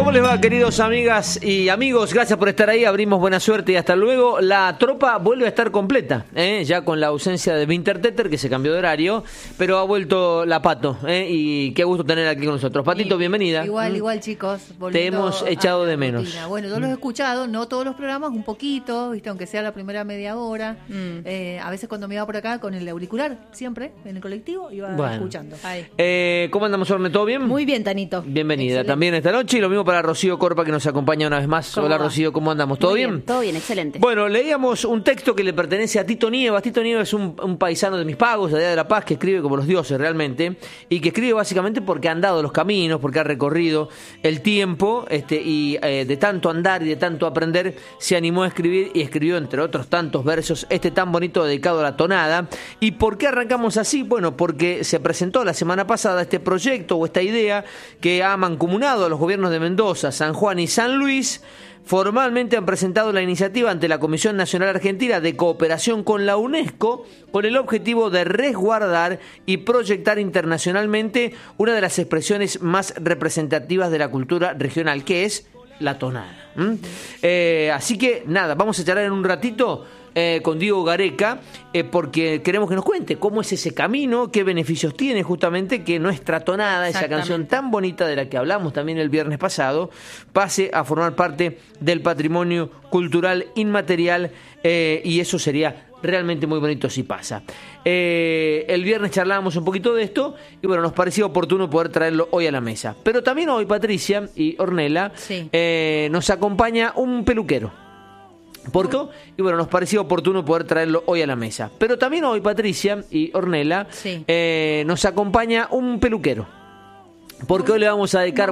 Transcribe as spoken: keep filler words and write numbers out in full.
¿Cómo les va, queridos amigas y amigos? Gracias por estar ahí, abrimos buena suerte y hasta luego. La tropa vuelve a estar completa, ¿eh? Ya con la ausencia de Winterteter, que se cambió de horario, pero ha vuelto la Pato, ¿eh? Y qué gusto tener aquí con nosotros. Patito, bienvenida. Igual, ¿Mm? igual, chicos. Te hemos echado de menos. Rutina. Bueno, yo los he escuchado, no todos los programas, un poquito, viste, aunque sea la primera media hora. Mm. Eh, a veces cuando me iba por acá con el auricular, siempre, en el colectivo, iba bueno. escuchando. Eh, ¿Cómo andamos, Orne? ¿Todo bien? Muy bien, Tanito. Bienvenida excelente. También esta noche, y lo mismo para Rocío Corpa, que nos acompaña una vez más. Hola, va? Rocío, ¿cómo andamos? ¿Todo bien? bien? Todo bien, excelente. Bueno, leíamos un texto que le pertenece a Tito Nievas. Tito Nievas es un, un paisano de mis pagos, de allá de La Paz, que escribe como los dioses realmente, y que escribe básicamente porque ha andado los caminos, porque ha recorrido el tiempo, este, y eh, de tanto andar y de tanto aprender, se animó a escribir y escribió, entre otros tantos versos, este tan bonito dedicado a la tonada. ¿Y por qué arrancamos así? Bueno, porque se presentó la semana pasada este proyecto o esta idea que ha mancomunado a los gobiernos de Mendoza, San Juan y San Luis. Formalmente han presentado la iniciativa ante la Comisión Nacional Argentina de Cooperación con la UNESCO, con el objetivo de resguardar y proyectar internacionalmente una de las expresiones más representativas de la cultura regional, que es la tonada. ¿Mm? Eh, así que nada, vamos a charlar en un ratito Eh, con Diego Gareca, eh, porque queremos que nos cuente cómo es ese camino, qué beneficios tiene justamente que nuestra tonada, esa canción tan bonita de la que hablamos también el viernes pasado, pase a formar parte del patrimonio cultural inmaterial, eh, y eso sería realmente muy bonito si pasa. Eh, el viernes charlábamos un poquito de esto y bueno, nos parecía oportuno poder traerlo hoy a la mesa. Pero también hoy, Patricia y Ornella, sí. eh, nos acompaña un peluquero. ¿Por qué? Y bueno, nos parecía oportuno poder traerlo hoy a la mesa. Pero también hoy, Patricia y Ornella, sí. eh, nos acompaña un peluquero. Porque hoy le vamos a dedicar